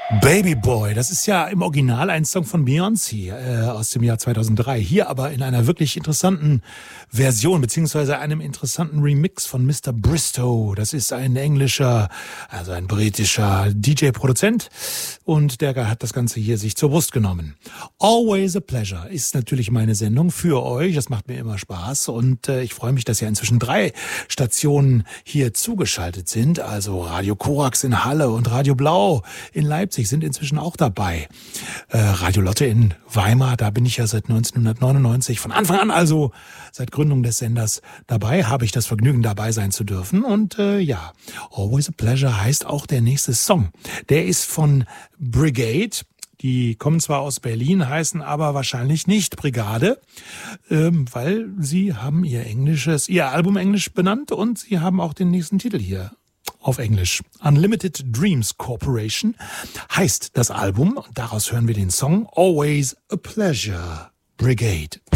Baby Boy, das ist ja im Original ein Song von Beyoncé aus dem Jahr 2003. Hier aber in einer wirklich interessanten Version, beziehungsweise einem interessanten Remix von Mr. Bristow. Das ist ein englischer, also ein britischer DJ-Produzent und der hat das Ganze hier sich zur Brust genommen. Always a Pleasure ist natürlich meine Sendung für euch. Das macht mir immer Spaß und ich freue mich, dass ja inzwischen 3 Stationen hier zugeschaltet sind. Also Radio Korax in Halle und Radio Blau in Leipzig sind inzwischen auch dabei. Radio Lotte in Weimar, da bin ich ja seit 1999 von Anfang an, also seit Gründung des Senders dabei, habe ich das Vergnügen dabei sein zu dürfen. Und ja, Always a Pleasure heißt auch der nächste Song. Der ist von Brigade. Die kommen zwar aus Berlin, heißen aber wahrscheinlich nicht Brigade, weil sie haben ihr Album Englisch benannt und sie haben auch den nächsten Titel hier auf Englisch. Unlimited Dreams Corporation heißt das Album und daraus hören wir den Song Always a Pleasure, Brigade.